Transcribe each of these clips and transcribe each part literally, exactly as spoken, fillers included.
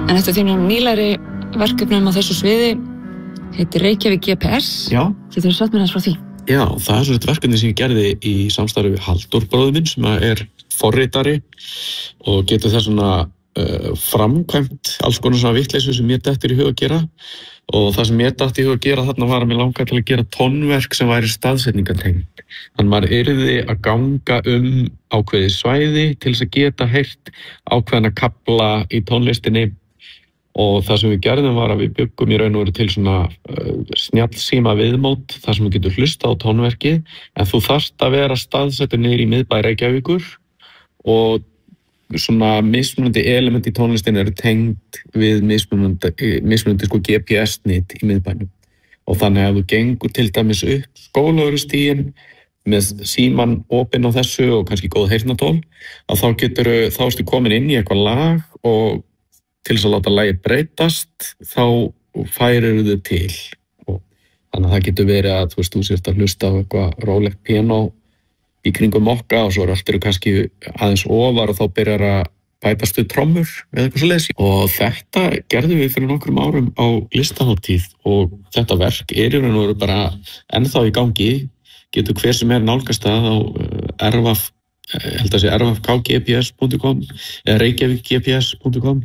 En þetta þínum nýlegri verkefnum á þessu sviði heitir Reykjavík G P S. Já. Getur þú sagt mér aðeins frá því? Já, það er svona verkefni sem ég gerði í samstarfi við Halldór bróður minn sem er forritari og getur það svona uh, framkvæmt alls konar svona vitleysu sem mér dettur í hug að gera. Og það sem ég datt í hug að gera þarna var að mér langaði til að gera tónverk sem væri staðsetningartengd. Þannig maður yrði að ganga um ákveðið svæði til þess að geta heyrt ákveðna kafla í tónlistinni. Og það sem við gerðum var að við byggum í raun og veru til svona uh, snjallsíma viðmót þar sem við getum hlusta á tónverkið, en þú þarft að vera staðsettur niður í miðbæ Reykjavíkur og svona mismunandi element í tónlistin eru tengd við mismunandi, mismunandi sko G P S-nit í miðbænum. Og þannig að þú gengur til dæmis upp Skólavörðustíginn með síman opinn á þessu og kannski góð heyrnartól, að þá getur þá ertu komin inn í eitthvað lag og til þess að láta lagið breytast, þá færir þau til. Og þannig að það getur verið að þú veist, þú sért að hlusta á eitthvað rólegt piano í kringum mokka og svo er allt eru kannski aðeins ofar og þá byrjar að bætast við trommur eða eitthvað svoleiðis. Og þetta gerðum við fyrir nokkrum árum á listahátíð og þetta verk er í raun og veru bara ennþá í gangi. Getur hver sem er nálgast það á erfaf, held að sé erfaf k g p s punktur com eða reykjavík g p s punktur com.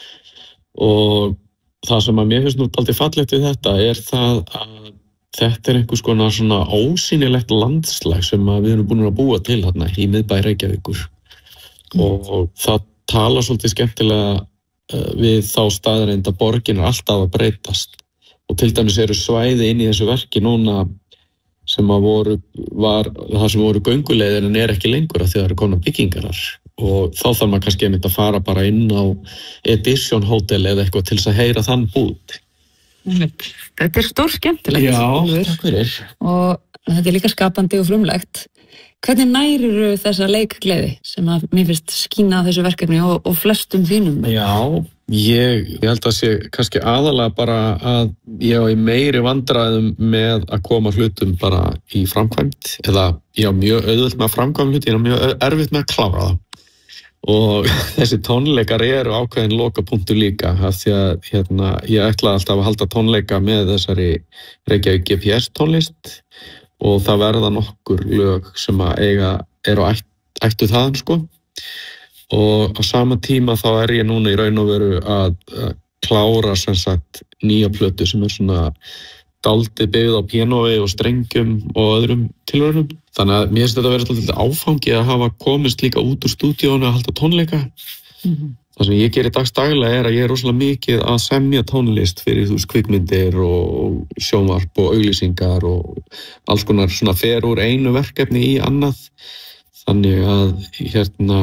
Og það sem að mér finnst nú dálítið fallegt við þetta er það að þetta er einhvers konar svona ósýnilegt landslag sem við erum búin að búa til þarna í miðbæ Reykjavíkur. Mm. Og, og það tala svolítið skemmtilega uh, við þá staðreind að borgin er alltaf að breytast. Og til dæmis eru svæði inn í þessu verki núna sem að voru, var, það sem voru gönguleiðir en er ekki lengur af því það eru konar byggingarar. Og þá þarf maður kannski að fara bara inn á Edition Hotel eða eitthvað til þess að heyra þann bút. Þetta er stór skemmtilegt. Já, takk fyrir. Og þetta er líka skapandi og frumlegt. Hvernig nærirðu þessa leikgleði sem að mér finnst skína á þessu verkefni og, og flestum þínum? Já, ég, ég held að sé kannski aðalega bara að ég á í meiri vandræðum með að koma hlutum bara í framkvæmt eða ég á mjög auðvelt með að framkvæma hluti, ég á mjög erfitt með að klára það. Og þessi tónleikar eru ákveðin lokapunktur líka af því að hérna, ég ætlaði alltaf að halda tónleika með þessari Reykjavík G P S tónlist og það verða nokkur lög sem að eiga eru ætt, ættu þaðan sko. Og á sama tíma þá er ég núna í raun og veru að, að klára sem sagt nýja plötu sem er svona dálítið byggð á píanói og strengjum og öðrum tilraunum. Þannig að mér finnst þetta að vera svolítið áfangi að hafa komist líka út úr stúdíónu að halda tónleika. Mm-hmm. Það sem ég gerir dagsdaglega er að ég er rosalega mikið að semja tónlist fyrir þú veist kvikmyndir og sjónvarp og auglýsingar og alls konar svona fer úr einu verkefni í annað. Þannig að hérna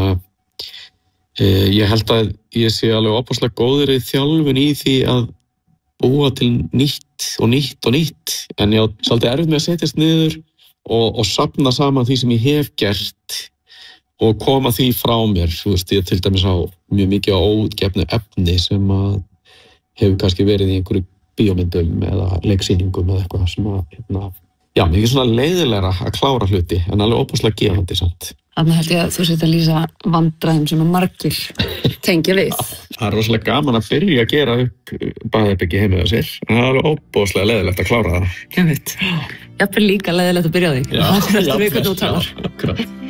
e, ég held að ég sé alveg opaslega góður í þjálfun í því að búa til nýtt og nýtt og nýtt. En ég á svolítið erfitt með að setjast niður og, og safna saman því sem ég hef gert og koma því frá mér. Þú veist, ég til dæmis á mjög mikið á óútgefnu efni sem að hefur kannski verið í einhverju bíómyndum eða leiksýningum eða eitthvað sem að, hérna, já, mikið svona leiðilegra að klára hluti en alveg óbúslega gefandi samt. Þannig held ég að þú sért að lýsa vandræðum sem að margir tengja við. Það er rosalega gaman að byrja að gera upp baðherbyggi heima hjá sér, en það er alveg óbúslega leiðilegt að klára það. Ég veit. Jafnvel líka leiðilegt að byrja á því. Já, það er eftir jafnvel, við hvernig þú talar. Já, akkurat.